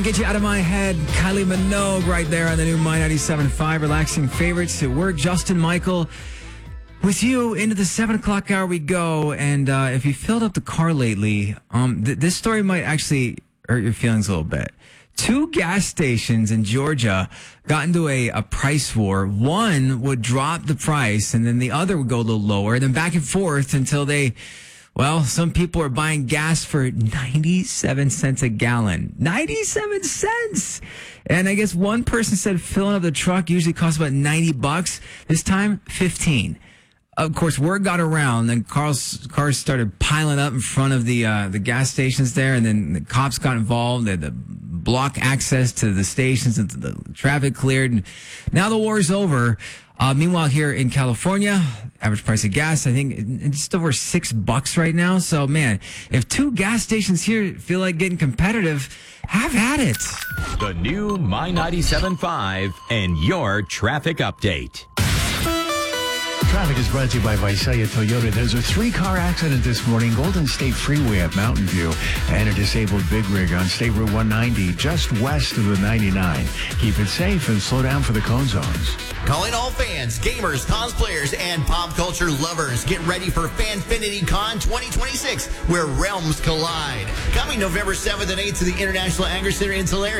Can't Get You Out of My Head. Kylie Minogue right there on the new My 97.5. Relaxing favorites at work. Justin Michael with you into the 7 o'clock hour we go. And if you filled up the car lately, this story might actually hurt your feelings a little bit. 2 gas stations in Georgia got into a price war. One would drop the price and then the other would go a little lower, then back and forth until some people are buying gas for 97 cents a gallon. 97 cents! And I guess one person said filling up the truck usually costs about $90. This time, 15. Of course, word got around, and cars started piling up in front of the gas stations there, and then the cops got involved. They had to block access to the stations, and the traffic cleared. And now the war's over. Meanwhile, here in California, average price of gas, I think it's just over $6 right now. So, man, if 2 gas stations here feel like getting competitive, have at it. The new My 97.5 and your traffic update. Traffic is brought to you by Visalia Toyota. There's a 3-car accident this morning, Golden State Freeway at Mountain View, and a disabled big rig on State Route 190 just west of the 99. Keep it safe and slow down for the cone zones. Calling all fans, gamers, cosplayers, and pop culture lovers. Get ready for Fanfinity Con 2026, where realms collide. Coming November 7th and 8th to the International Anger Center in Tulare.